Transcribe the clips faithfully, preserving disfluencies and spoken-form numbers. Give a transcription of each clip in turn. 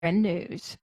News.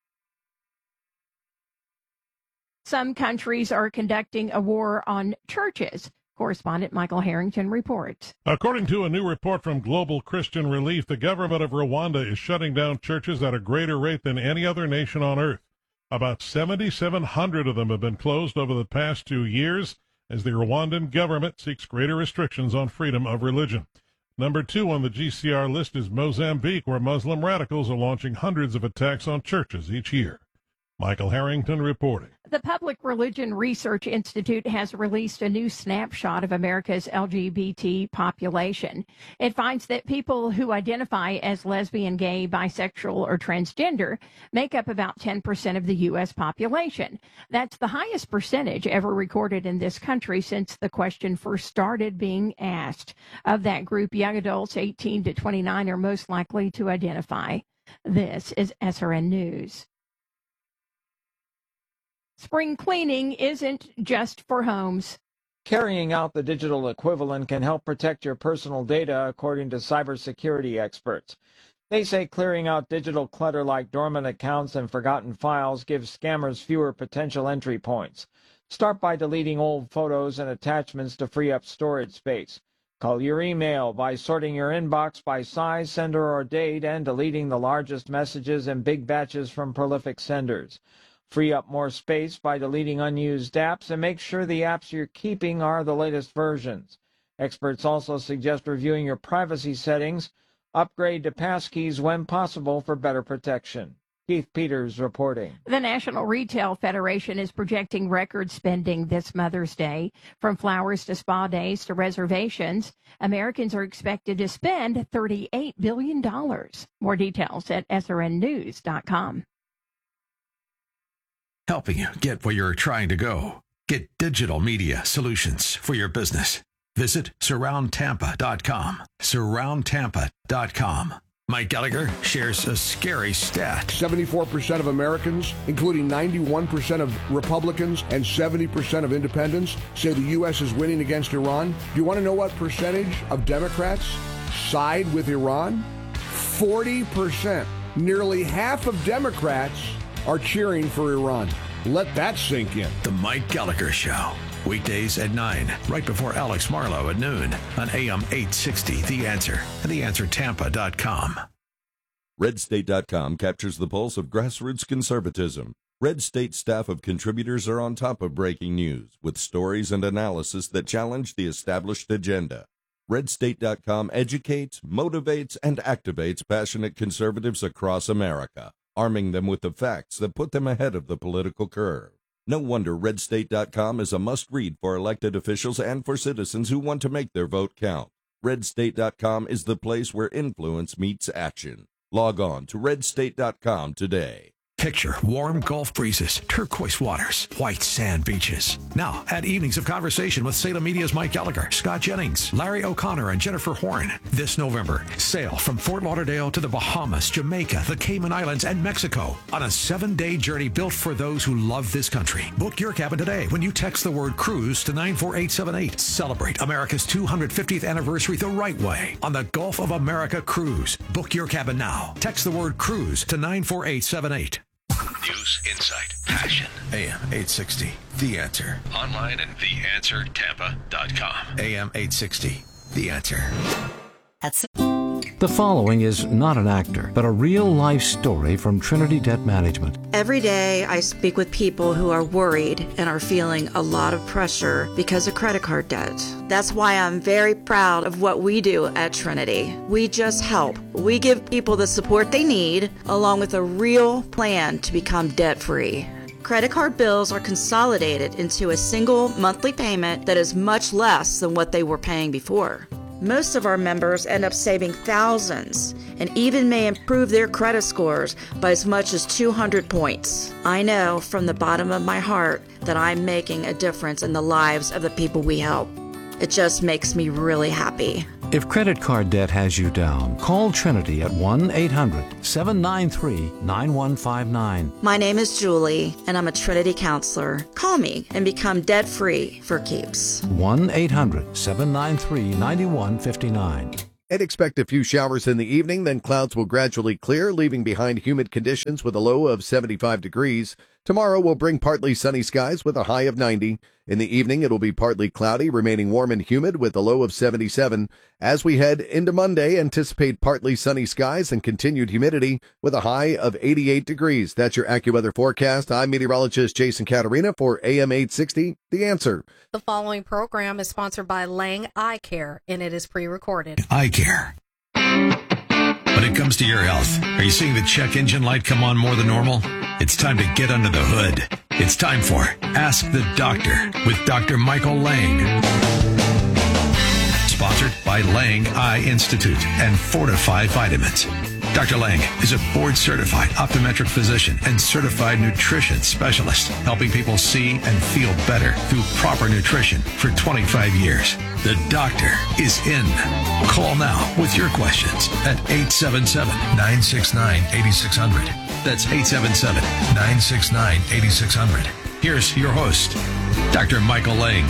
Some countries are conducting a war on churches. Correspondent Michael Harrington reports. According to a new report from Global Christian Relief, the government of Rwanda is shutting down churches at a greater rate than any other nation on earth. About seven thousand seven hundred of them have been closed over the past two years as the Rwandan government seeks greater restrictions on freedom of religion. Number two on the G C R list is Mozambique, where Muslim radicals are launching hundreds of attacks on churches each year. Michael Harrington reporting. The Public Religion Research Institute has released a new snapshot of America's L G B T population. It finds that people who identify as lesbian, gay, bisexual, or transgender make up about ten percent of the U S population. That's the highest percentage ever recorded in this country since the question first started being asked. Of that group, young adults eighteen to twenty-nine are most likely to identify. This is S R N News. Spring cleaning isn't just for homes. Carrying out the digital equivalent can help protect your personal data, according to cybersecurity experts. They say clearing out digital clutter like dormant accounts and forgotten files gives scammers fewer potential entry points. Start by deleting old photos and attachments to free up storage space. Call your email by sorting your inbox by size, sender, or date, and deleting the largest messages in big batches from prolific senders. Free up more space by deleting unused apps, and make sure the apps you're keeping are the latest versions. Experts also suggest reviewing your privacy settings. Upgrade to passkeys when possible for better protection. Keith Peters reporting. The National Retail Federation is projecting record spending this Mother's Day. From flowers to spa days to reservations, Americans are expected to spend thirty-eight billion dollars. More details at S R N news dot com. Helping you get where you're trying to go. Get digital media solutions for your business. Visit surround tampa dot com. surround tampa dot com. Mike Gallagher shares a scary stat. seventy-four percent of Americans, including ninety-one percent of Republicans and seventy percent of independents, say the U S is winning against Iran. Do you want to know what percentage of Democrats side with Iran? forty percent. Nearly half of Democrats are cheering for Iran. Let that sink in. The Mike Gallagher Show. Weekdays at nine, right before Alex Marlowe at noon on A M eight sixty, The Answer, and the answer tampa dot com. red state dot com captures the pulse of grassroots conservatism. Red State staff of contributors are on top of breaking news with stories and analysis that challenge the established agenda. red state dot com educates, motivates, and activates passionate conservatives across America, arming them with the facts that put them ahead of the political curve. No wonder red state dot com is a must-read for elected officials and for citizens who want to make their vote count. red state dot com is the place where influence meets action. Log on to red state dot com today. Picture warm Gulf breezes, turquoise waters, white sand beaches. Now, add evenings of conversation with Salem Media's Mike Gallagher, Scott Jennings, Larry O'Connor, and Jennifer Horn. This November, sail from Fort Lauderdale to the Bahamas, Jamaica, the Cayman Islands, and Mexico on a seven-day journey built for those who love this country. Book your cabin today when you text the word cruise to nine four eight seven eight. Celebrate America's two hundred fiftieth anniversary the right way on the Gulf of America Cruise. Book your cabin now. Text the word cruise to nine four eight seven eight. News, insight, passion. A M eight sixty, The Answer. Online at the answer tampa dot com. A M eight sixty, The Answer. That's The following is not an actor, but a real-life story from Trinity Debt Management. Every day I speak with people who are worried and are feeling a lot of pressure because of credit card debt. That's why I'm very proud of what we do at Trinity. We just help. We give people the support they need, along with a real plan to become debt-free. Credit card bills are consolidated into a single monthly payment that is much less than what they were paying before. Most of our members end up saving thousands and even may improve their credit scores by as much as two hundred points. I know from the bottom of my heart that I'm making a difference in the lives of the people we help. It just makes me really happy. If credit card debt has you down, call Trinity at one eight hundred seven nine three nine one five nine. My name is Julie, and I'm a Trinity counselor. Call me and become debt-free for keeps. one eight hundred seven nine three nine one five nine. and expect a few showers in the evening. Then clouds will gradually clear, leaving behind humid conditions with a low of seventy-five degrees. Tomorrow will bring partly sunny skies with a high of ninety. In the evening, it will be partly cloudy, remaining warm and humid with a low of seventy-seven. As we head into Monday, anticipate partly sunny skies and continued humidity with a high of eighty-eight degrees. That's your AccuWeather forecast. I'm meteorologist Jason Caterina for A M eight sixty, The Answer. The following program is sponsored by Lang Eye Care, and it is pre-recorded. Eye Care. When it comes to your health, are you seeing the check engine light come on more than normal? It's time to get under the hood. It's time for Ask the Doctor with Doctor Michael Lang. Sponsored by Lang Eye Institute and Fortify Vitamins. Doctor Lang is a board-certified optometric physician and certified nutrition specialist, helping people see and feel better through proper nutrition for twenty-five years. The doctor is in. Call now with your questions at eight seven seven, nine six nine, eight six zero zero. That's eight seven seven, nine six nine, eight six zero zero. Here's your host, Doctor Michael Lang.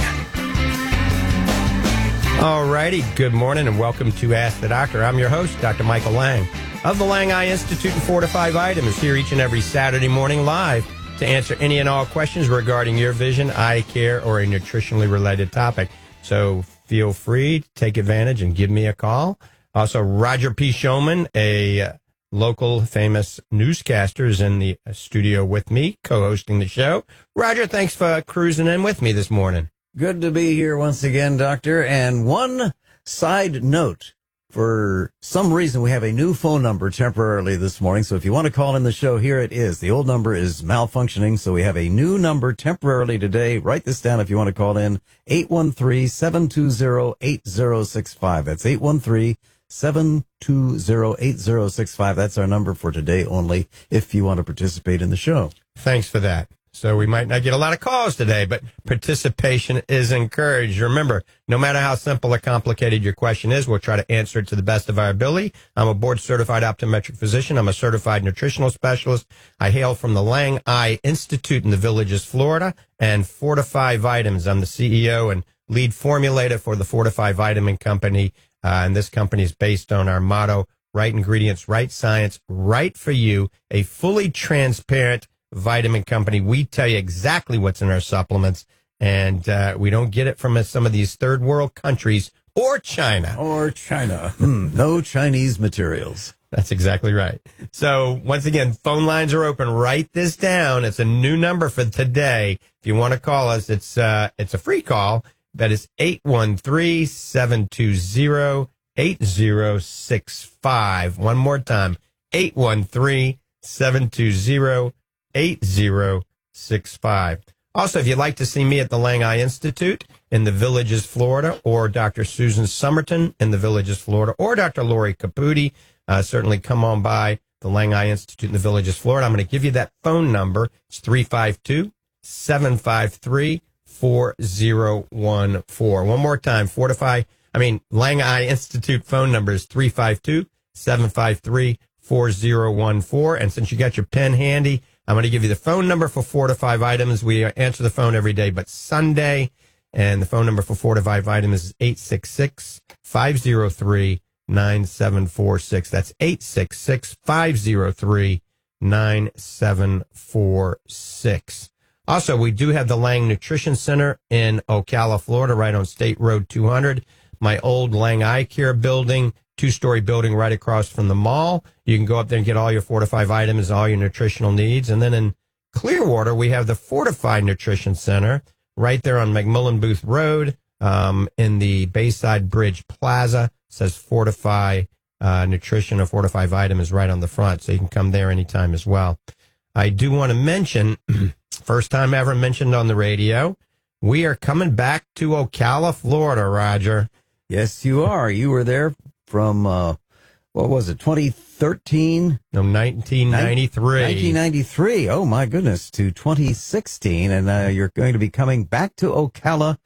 All righty. Good morning and welcome to Ask the Doctor. I'm your host, Doctor Michael Lang of the Lang Eye Institute and Fortify Vitamins, here each and every Saturday morning live to answer any and all questions regarding your vision, eye care, or a nutritionally related topic. So feel free to take advantage and give me a call. Also, Roger P. Showman, a local famous newscaster, is in the studio with me, co-hosting the show. Roger, thanks for cruising in with me this morning. Good to be here once again, Doctor. And one side note, for some reason we have a new phone number temporarily this morning. So if you want to call in the show, here it is. The old number is malfunctioning, so we have a new number temporarily today. Write this down if you want to call in. eight one three, seven two zero, eight zero six five. That's eight one three, seven two zero, eight zero six five. That's our number for today only if you want to participate in the show. Thanks for that. So we might not get a lot of calls today, but participation is encouraged. Remember, no matter how simple or complicated your question is, we'll try to answer it to the best of our ability. I'm a board-certified optometric physician. I'm a certified nutritional specialist. I hail from the Lang Eye Institute in the Villages, Florida, and Fortify Vitamins. I'm the C E O and lead formulator for the Fortify Vitamin Company, uh, and this company is based on our motto, right ingredients, right science, right for you, a fully transparent vitamin company. We tell you exactly what's in our supplements, and uh, we don't get it from some of these third world countries or China. Or China. Hmm, no Chinese materials. That's exactly right. So once again, phone lines are open. Write this down. It's a new number for today. If you want to call us, it's uh, it's a free call. That is eight one three, seven two zero, eight zero six five. One more time, eight one three, seven two zero, eight zero six five. Also, if you'd like to see me at the Lang Eye Institute in the Villages, Florida, or Doctor Susan Somerton in the Villages, Florida, or Doctor Lori Caputi, uh, certainly come on by the Lang Eye Institute in the Villages, Florida. I'm going to give you that phone number. It's three five two, seven five three, four zero one four. One more time, Fortify, I mean, Lang Eye Institute phone number is three five two, seven five three, four zero one four. And since you got your pen handy, I'm going to give you the phone number for Fortify Vitamins. We answer the phone every day but Sunday, and the phone number for Fortify Vitamins is eight six six, five zero three, nine seven four six. That's eight six six, five zero three, nine seven four six. Also, we do have the Lang Nutrition Center in Ocala, Florida, right on State Road two hundred. My old Lang Eye Care building, two-story building right across from the mall. You can go up there and get all your Fortify Vitamins, all your nutritional needs. And then in Clearwater, we have the Fortify Nutrition Center right there on McMillan Booth Road um, in the Bayside Bridge Plaza. It says Fortify uh, Nutrition or Fortify Vitamins right on the front, so you can come there anytime as well. I do want to mention, first time ever mentioned on the radio, we are coming back to Ocala, Florida, Roger. Yes, you are. You were there from, uh, what was it, twenty thirteen? No, nineteen ninety-three. nineteen ninety-three. Oh, my goodness, to twenty sixteen. And uh, you're going to be coming back to Ocala.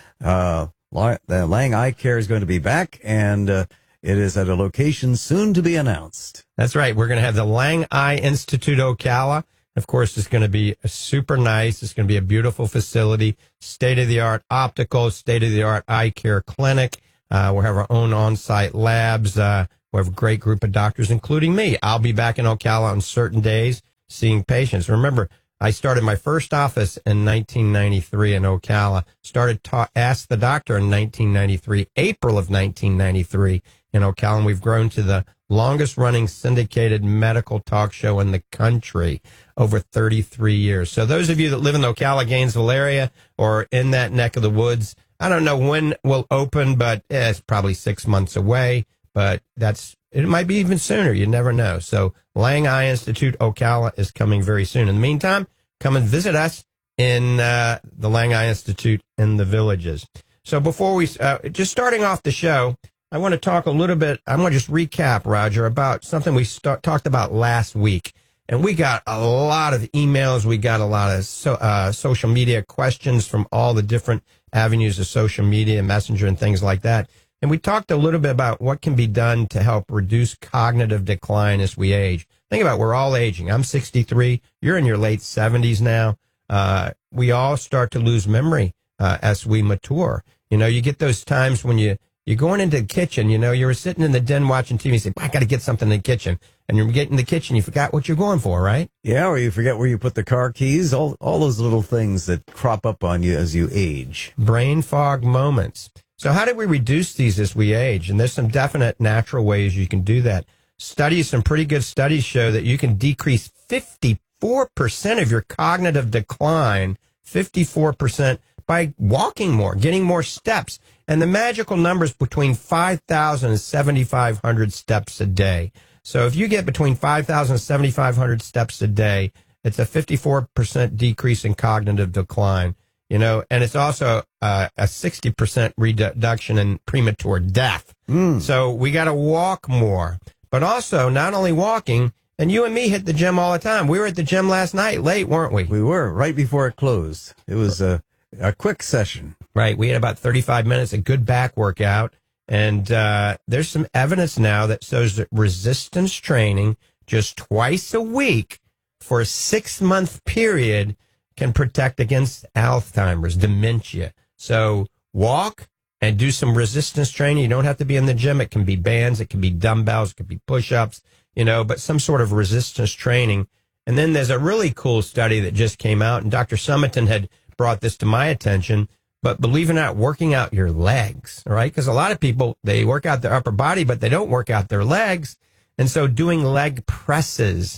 Uh, the Lang Eye Care is going to be back, and uh, it is at a location soon to be announced. That's right. We're going to have the Lang Eye Institute Ocala. Of course, it's going to be super nice. It's going to be a beautiful facility, state-of-the-art optical, state-of-the-art eye care clinic. Uh, we have our own on-site labs. Uh, we have a great group of doctors, including me. I'll be back in Ocala on certain days seeing patients. Remember, I started my first office in nineteen ninety-three in Ocala. Started ta- Ask the Doctor in nineteen ninety-three, April of nineteen ninety-three in Ocala, and we've grown to the longest-running syndicated medical talk show in the country, over thirty-three years. So those of you that live in the Ocala, Gainesville area or in that neck of the woods, I don't know when we'll open, but eh, it's probably six months away. But that's it might be even sooner. You never know. So Lang Eye Institute Ocala is coming very soon. In the meantime, come and visit us in uh, the Lang Eye Institute in the Villages. So before we, uh, just starting off the show, I want to talk a little bit, I want to just recap, Roger, about something we start, talked about last week. And we got a lot of emails. We got a lot of so, uh, social media questions from all the different avenues of social media, Messenger, and things like that. And we talked a little bit about what can be done to help reduce cognitive decline as we age. Think about it, we're all aging. I'm sixty-three. You're in your late seventies now. Uh, we all start to lose memory uh, as we mature. You know, you get those times when you, you're going into the kitchen, you know, you were sitting in the den watching T V, you say, I got to get something in the kitchen. And you're getting in the kitchen, you forgot what you're going for, right? Yeah, or you forget where you put the car keys, all, all those little things that crop up on you as you age. Brain fog moments. So how do we reduce these as we age? And there's some definite natural ways you can do that. Studies, some pretty good studies show that you can decrease fifty-four percent of your cognitive decline, fifty-four percent, by walking more, getting more steps. And the magical number is between five thousand and seventy-five hundred steps a day. So if you get between five thousand and seventy-five hundred steps a day, it's a fifty-four percent decrease in cognitive decline. You know, and it's also uh, a sixty percent reduction in premature death. Mm. So we got to walk more. But also, not only walking, and you and me hit the gym all the time. We were at the gym last night late, weren't we? We were, right before it closed. It was a, a quick session. Right. We had about thirty-five minutes, a good back workout. And uh, there's some evidence now that shows that resistance training just twice a week for a six-month period can protect against Alzheimer's, dementia. So walk and do some resistance training. You don't have to be in the gym. It can be bands. It can be dumbbells. It can be push-ups, you know, but some sort of resistance training. And then there's a really cool study that just came out, and Doctor Summerton had brought this to my attention. But believe it or not, working out your legs, all right? Because a lot of people, they work out their upper body, but they don't work out their legs. And so doing leg presses,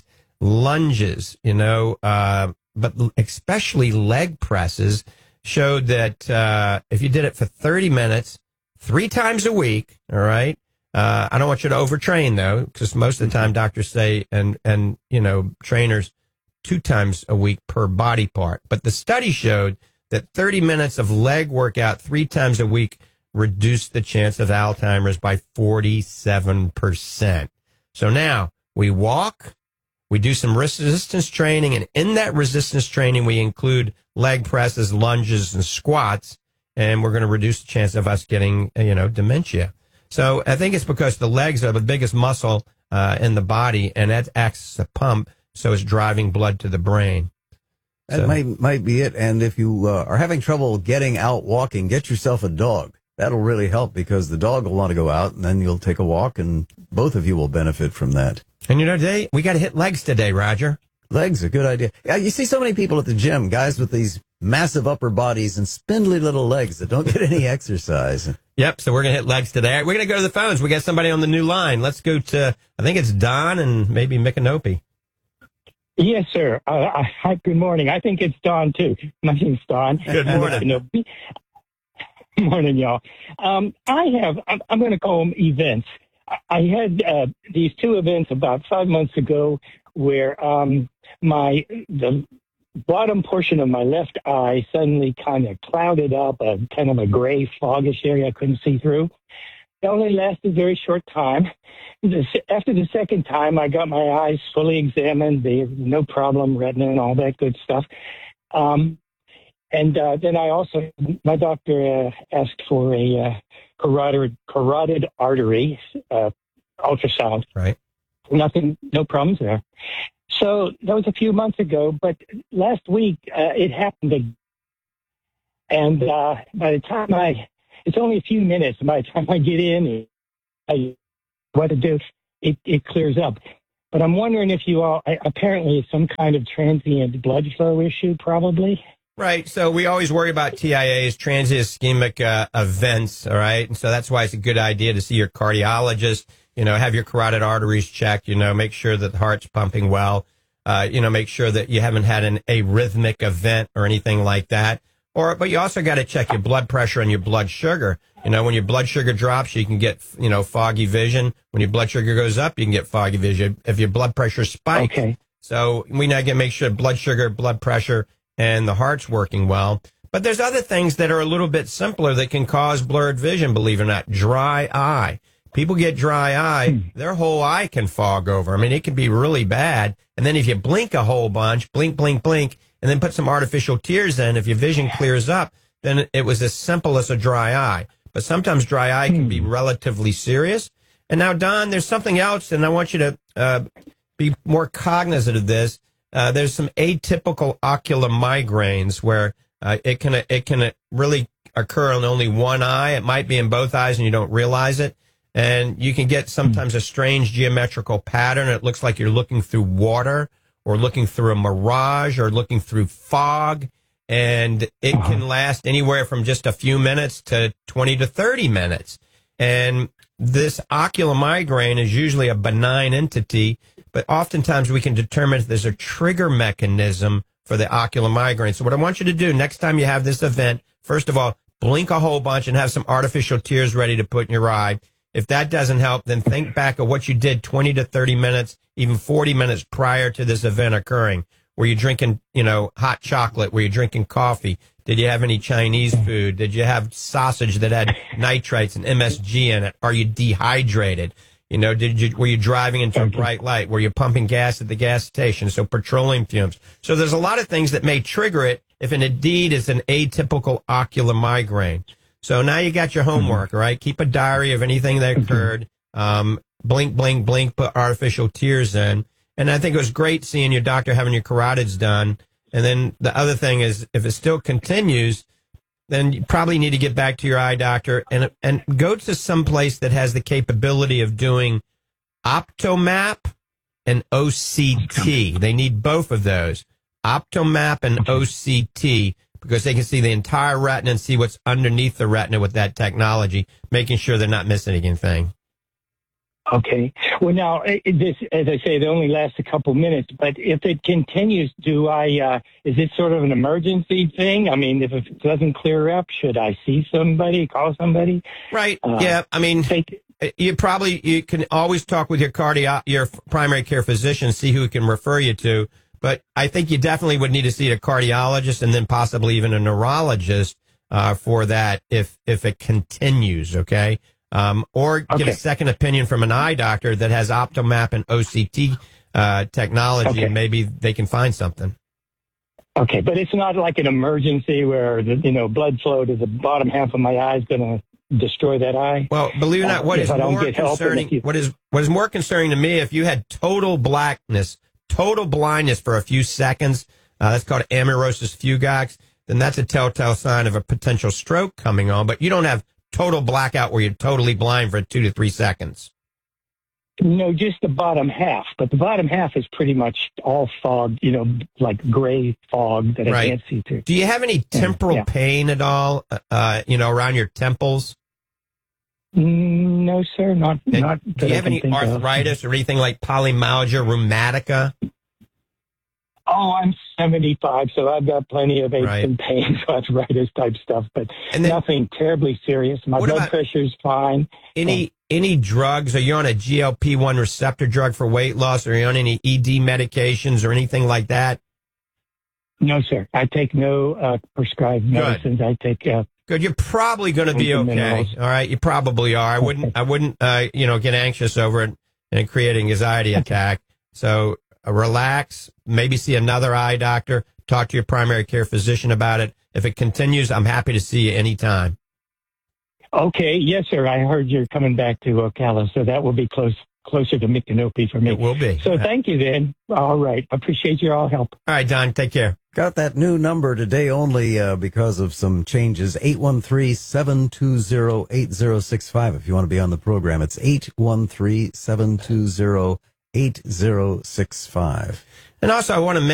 lunges, you know, uh, but especially leg presses showed that uh, if you did it for thirty minutes, three times a week, all right? Uh, I don't want you to overtrain, though, because most of the time doctors say, and, and, you know, trainers, two times a week per body part. But the study showed that thirty minutes of leg workout three times a week reduced the chance of Alzheimer's by forty-seven percent. So now we walk, we do some resistance training, and in that resistance training, we include leg presses, lunges, and squats, and we're going to reduce the chance of us getting, you know, dementia. So I think it's because the legs are the biggest muscle uh, in the body, and that acts as a pump, so it's driving blood to the brain. That So- might might be it. And if you uh, are having trouble getting out walking, get yourself a dog. That'll really help, because the dog will want to go out, and then you'll take a walk, and both of you will benefit from that. And you know, today we got to hit legs today, Roger. Legs, a good idea. Yeah, you see so many people at the gym, guys with these massive upper bodies and spindly little legs that don't get any exercise. Yep, so we're going to hit legs today. We're going to go to the phones. We got somebody on the new line. Let's go to, I think it's Don and maybe Micanopy. Yes, sir. Uh, I, hi, good morning. I think it's Don, too. My name's Don. Good morning. Good morning, y'all. Um, I have, I'm, I'm going to call them events. I, I had uh, these two events about five months ago where um, my the bottom portion of my left eye suddenly kind of clouded up, a kind of a gray foggish area I couldn't see through. It only lasted a very short time. This, after the second time, I got my eyes fully examined. They no problem, retina and all that good stuff. Um, and uh, then I also, my doctor uh, asked for a uh, carotid carotid artery uh, ultrasound. Right. Nothing, no problems there. So that was a few months ago, but last week uh, it happened again. And uh, by the time I it's only a few minutes. By the time I get in, and I what to do, it, it clears up. But I'm wondering if you all, apparently it's some kind of transient blood flow issue, probably. Right. So we always worry about T I As, transient ischemic uh, events. All right. And so that's why it's a good idea to see your cardiologist, you know, have your carotid arteries checked, you know, make sure that the heart's pumping well, uh, you know, make sure that you haven't had an arrhythmic event or anything like that. Or, but you also got to check your blood pressure and your blood sugar. You know, when your blood sugar drops, you can get, you know, foggy vision. When your blood sugar goes up, you can get foggy vision. If your blood pressure spikes. Okay. So we now get to make sure blood sugar, blood pressure, and the heart's working well. But there's other things that are a little bit simpler that can cause blurred vision, believe it or not. Dry eye. People get dry eye, hmm. their whole eye can fog over. I mean, it can be really bad. And then if you blink a whole bunch, blink, blink, blink, and then put some artificial tears in, if your vision clears up, then it was as simple as a dry eye. But sometimes dry eye can be relatively serious. And now, Don, there's something else, and I want you to uh, be more cognizant of this. Uh, there's some atypical ocular migraines where uh, it can it can really occur in only one eye. It might be in both eyes, and you don't realize it. And you can get sometimes a strange geometrical pattern. It looks like you're looking through water or looking through a mirage or looking through fog. And it can last anywhere from just a few minutes to twenty to thirty minutes. And this ocular migraine is usually a benign entity, but oftentimes we can determine if there's a trigger mechanism for the ocular migraine. So what I want you to do next time you have this event, first of all, blink a whole bunch and have some artificial tears ready to put in your eye. If that doesn't help, then think back of what you did twenty to thirty minutes, even forty minutes prior to this event occurring. Were you drinking, you know, hot chocolate? Were you drinking coffee? Did you have any Chinese food? Did you have sausage that had nitrites and M S G in it? Are you dehydrated? You know, did you, were you driving into a bright light? Were you pumping gas at the gas station? So petroleum fumes. So there's a lot of things that may trigger it if it indeed is an atypical ocular migraine. So now you got your homework, all right? Keep a diary of anything that occurred. Um, blink, blink, blink, put artificial tears in. And I think it was great seeing your doctor having your carotids done. And then the other thing is, if it still continues, then you probably need to get back to your eye doctor and and go to some place that has the capability of doing Optomap and O C T. They need both of those, Optomap and O C T, because they can see the entire retina and see what's underneath the retina with that technology, making sure they're not missing anything. Okay. Well, now, this, as I say, it only lasts a couple minutes, but if it continues, do I, uh, is it sort of an emergency thing? I mean, if it doesn't clear up, should I see somebody, call somebody? Right. Uh, yeah. I mean, take, you probably, you can always talk with your cardio, your primary care physician, see who can refer you to. But I think you definitely would need to see a cardiologist and then possibly even a neurologist, uh, for that if, if it continues. Okay. Um, or get okay. a second opinion from an eye doctor that has Optomap and O C T uh, technology, okay. and maybe they can find something. Okay, but it's not like an emergency where the you know blood flow to the bottom half of my eye is going to destroy that eye. Well, believe it or not, what uh, is more concerning? You... What is what is more concerning to me? If you had total blackness, total blindness for a few seconds, uh, that's called amaurosis fugax. Then that's a telltale sign of a potential stroke coming on. But you don't have total blackout where you're totally blind for two to three seconds. No, just the bottom half. But the bottom half is pretty much all fog, you know, like gray fog that right. I can't see through. Do you have any temporal yeah. pain at all, uh, you know, around your temples? No, sir, not. And not do you have any arthritis of. or anything like polymyalgia rheumatica? Oh, I'm seventy-five, so I've got plenty of aches right. and pains, arthritis type stuff, but and then, nothing terribly serious. My blood pressure's fine. Any any drugs? Are you on a G L P one receptor drug for weight loss? Or are you on any E D medications or anything like that? No, sir. I take no uh, prescribed medicines. Good. I take. Uh, Good. You're probably going to be okay. Minerals. All right. You probably are. I wouldn't. I wouldn't. Uh, you know, get anxious over it and create an anxiety attack. So. Uh, relax, maybe see another eye doctor, talk to your primary care physician about it. If it continues, I'm happy to see you anytime. Okay, yes, sir. I heard you're coming back to Ocala, so that will be close, closer to Micanopy for me. It will be. So thank you then. All right. Appreciate your all help. All right, Don, take care. Got that new number today only uh, because of some changes. eight one three, seven two zero, eight zero six five. If you want to be on the program, it's eight one three, seven two zero, eight zero six five. And also, I want to mention